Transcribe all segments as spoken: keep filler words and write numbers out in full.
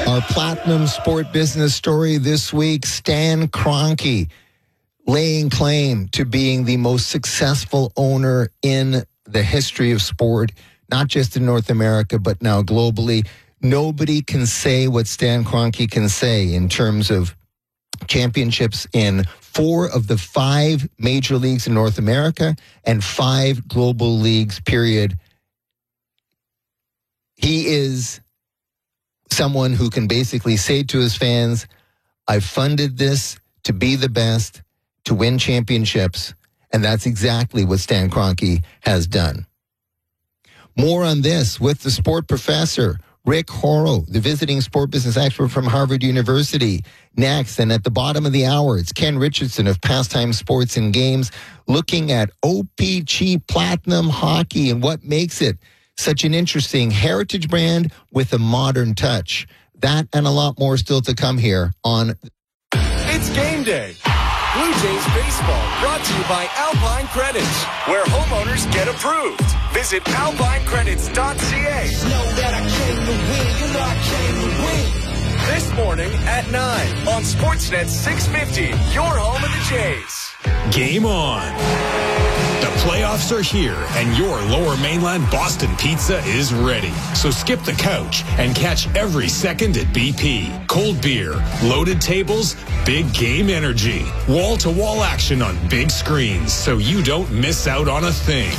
Our Platinum Sport Business story this week, Stan Kroenke laying claim to being the most successful owner in the history of sport, not just in North America, but now globally. Nobody can say what Stan Kroenke can say in terms of championships in four of the five major leagues in North America and five global leagues, period. He is someone who can basically say to his fans, I've funded this to be the best, to win championships, and that's exactly what Stan Kroenke has done. More on this with the sport professor, Rick Horrow, the visiting sport business expert from Harvard University. Next, and at the bottom of the hour, it's Ken Richardson of Pastime Sports and Games looking at O P G Platinum Hockey and what makes it such an interesting heritage brand with a modern touch. That and a lot more still to come here on... It's game day. Blue Jays baseball brought to you by Alpine Credits, where homeowners get approved. Visit alpine credits dot c a. Know that I came to win, you know I came to win. This morning at nine on Sportsnet six fifty, your home of the Jays. Game on. The playoffs are here, and your Lower Mainland Boston Pizza is ready. So skip the couch and catch every second at B P. Cold beer, loaded tables, big game energy, wall-to-wall action on big screens, so you don't miss out on a thing.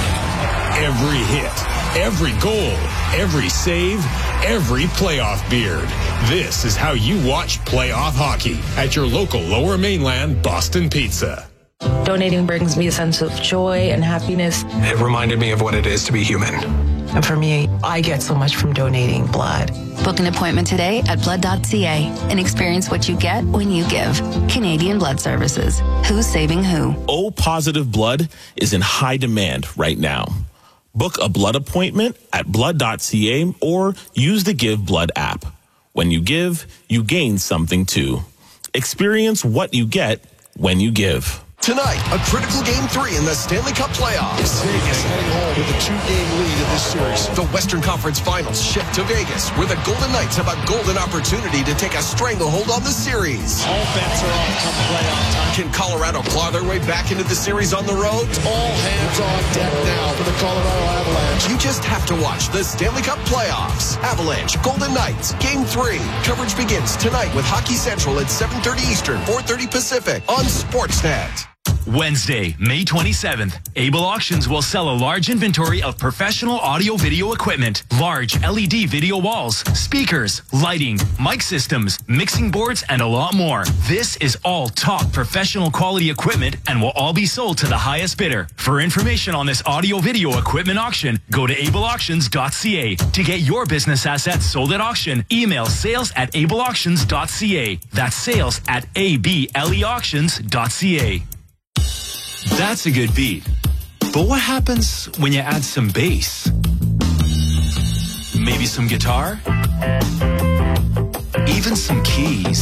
Every hit, every goal, every save, every playoff beard. This is how you watch playoff hockey at your local Lower Mainland Boston Pizza. Donating brings me a sense of joy and happiness. It reminded me of what it is to be human. And for me, I get so much from donating blood. Book an appointment today at blood dot c a and experience what you get when you give. Canadian Blood Services. Who's saving who? O positive blood is in high demand right now. Book a blood appointment at blood dot c a or use the Give Blood app. When you give, you gain something too. Experience what you get when you give. Tonight, a critical game three in the Stanley Cup playoffs. Vegas heading home with a two-game lead in this series. The Western Conference Finals shift to Vegas, where the Golden Knights have a golden opportunity to take a stranglehold on the series. All bets are off come playoff time. Can Colorado claw their way back into the series on the road? All hands on deck now for the Colorado Avalanche. You just have to watch the Stanley Cup playoffs. Avalanche, Golden Knights, Game three. Coverage begins tonight with Hockey Central at seven thirty Eastern, four thirty Pacific on Sportsnet. Wednesday, May twenty-seventh, Able Auctions will sell a large inventory of professional audio-video equipment, large L E D video walls, speakers, lighting, mic systems, mixing boards, and a lot more. This is all top professional quality equipment and will all be sold to the highest bidder. For information on this audio-video equipment auction, go to able auctions dot c a. To get your business assets sold at auction, email sales at able auctions dot c a. That's sales at a b l e auctions dot c a. That's a good beat. But what happens when you add some bass? Maybe some guitar? Even some keys?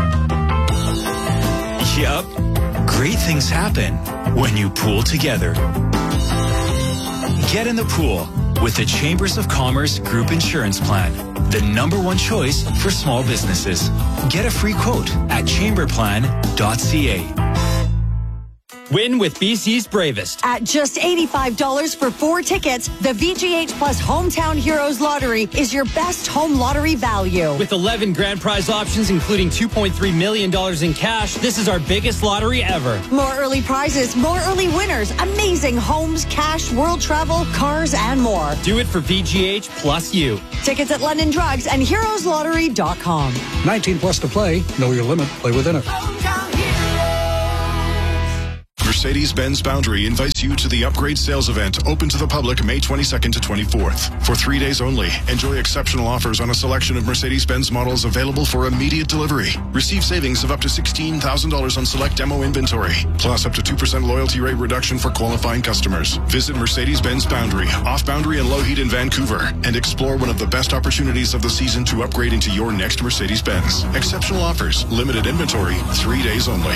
Yup. Great things happen when you pool together. Get in the pool with the Chambers of Commerce Group Insurance Plan, the number one choice for small businesses. Get a free quote at chamber plan dot c a. Win with B C's Bravest. At just eighty-five dollars for four tickets, the V G H Plus Hometown Heroes Lottery is your best home lottery value. With eleven grand prize options, including two point three million dollars in cash, this is our biggest lottery ever. More early prizes, more early winners, amazing homes, cash, world travel, cars, and more. Do it for V G H plus you. Tickets at London Drugs and heroes lottery dot com. nineteen plus to play. Know your limit. Play within it. Mercedes-Benz Boundary invites you to the upgrade sales event open to the public May twenty-second to twenty-fourth. For three days only, enjoy exceptional offers on a selection of Mercedes-Benz models available for immediate delivery. Receive savings of up to sixteen thousand dollars on select demo inventory, plus up to two percent loyalty rate reduction for qualifying customers. Visit Mercedes-Benz Boundary, off Boundary and Lougheed in Vancouver, and explore one of the best opportunities of the season to upgrade into your next Mercedes-Benz. Exceptional offers, limited inventory, three days only.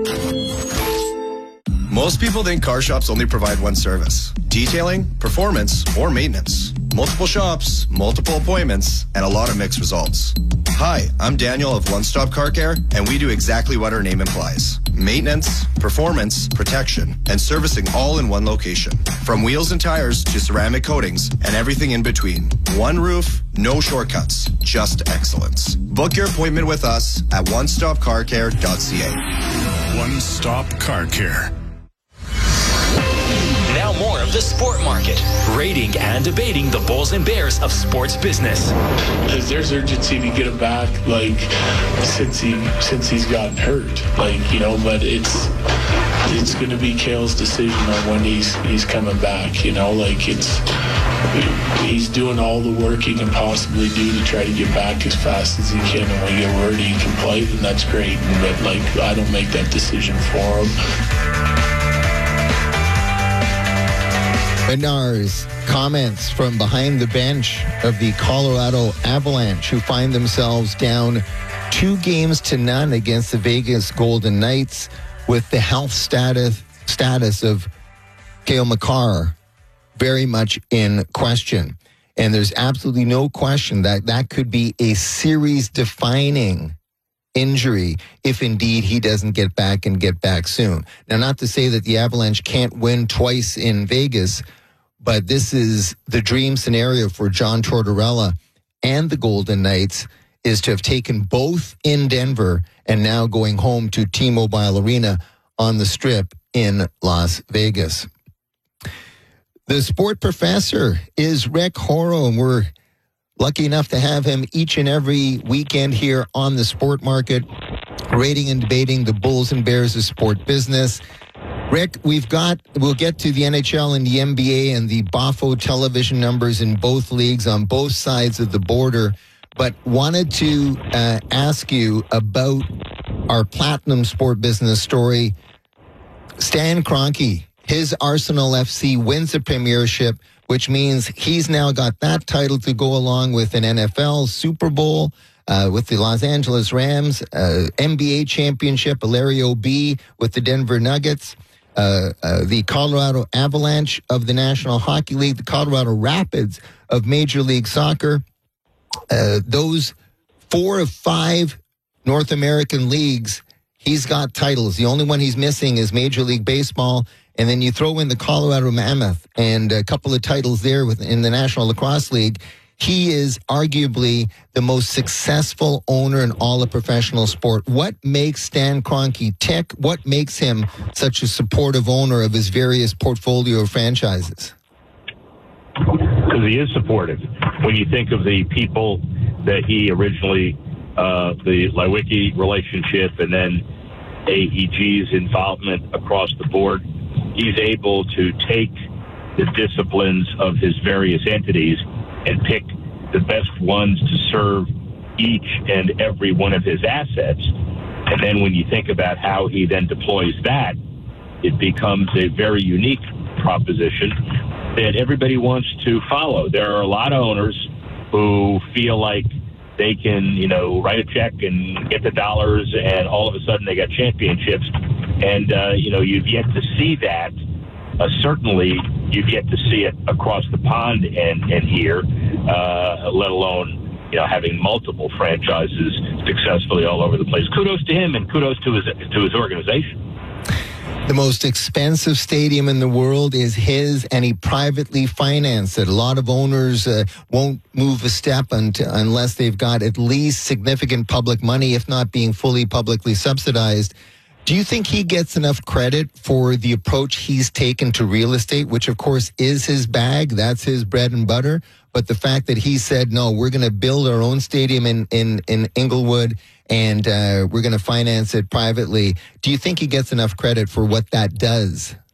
Most people think car shops only provide one service: detailing, performance, or maintenance. Multiple shops, multiple appointments, and a lot of mixed results. Hi, I'm Daniel of One Stop Car Care, and we do exactly what our name implies. Maintenance, performance, protection, and servicing all in one location. From wheels and tires to ceramic coatings and everything in between. One roof, no shortcuts, just excellence. Book your appointment with us at one stop car care dot c a. One Stop Car Care. Now more of the Sport Market, rating and debating the Bulls and Bears of sports business. Because there's urgency to get him back, like, since he since he's gotten hurt, like, you know. But it's it's going to be Cale's decision on when he's he's coming back, you know. Like, it's he's doing all the work he can possibly do to try to get back as fast as he can, and when we get word he can play, then that's great. But like, I don't make that decision for him. Bednar's comments from behind the bench of the Colorado Avalanche, who find themselves down two games to none against the Vegas Golden Knights, with the health status status of Cale Makar very much in question. And there's absolutely no question that that could be a series-defining injury if indeed he doesn't get back and get back soon. Now, not to say that the Avalanche can't win twice in Vegas, but this is the dream scenario for John Tortorella and the Golden Knights, is to have taken both in Denver and now going home to T-Mobile Arena on the Strip in Las Vegas. The sport professor is Rick Horrow, and we're lucky enough to have him each and every weekend here on the Sport Market, rating and debating the Bulls and Bears of sport business. Rick, we've got, we'll get to the N H L and the N B A and the B A F O television numbers in both leagues on both sides of the border, but wanted to uh, ask you about our platinum sport business story. Stan Kroenke, his Arsenal F C wins the premiership, which means he's now got that title to go along with an N F L Super Bowl, uh, with the Los Angeles Rams, uh, N B A championship, a Larry O'B with the Denver Nuggets, uh, uh, the Colorado Avalanche of the National Hockey League, the Colorado Rapids of Major League Soccer. Uh, those four of five North American leagues, he's got titles. The only one he's missing is Major League Baseball. And then you throw in the Colorado Mammoth and a couple of titles there within the National Lacrosse League. He is arguably the most successful owner in all of professional sport. What makes Stan Kroenke tick? What makes him such a supportive owner of his various portfolio of franchises? Because he is supportive. When you think of the people that he originally, uh, the Lewicki relationship and then A E G's involvement across the board, he's able to take the disciplines of his various entities and pick the best ones to serve each and every one of his assets. And then when you think about how he then deploys that, it becomes a very unique proposition that everybody wants to follow. There are a lot of owners who feel like they can, you know, write a check and get the dollars, and all of a sudden they got championships. And, uh, you know, you've yet to see that. Uh, certainly, you've yet to see it across the pond and, and here, uh, let alone, you know, having multiple franchises successfully all over the place. Kudos to him, and kudos to his to his organization. The most expensive stadium in the world is his, and he privately financed it. A lot of owners uh, won't move a step until, unless they've got at least significant public money, if not being fully publicly subsidized. Do you think he gets enough credit for the approach he's taken to real estate, which of course is his bag, that's his bread and butter, but the fact that he said, no, we're going to build our own stadium in, in, in Inglewood, and uh, we're going to finance it privately. Do you think he gets enough credit for what that does?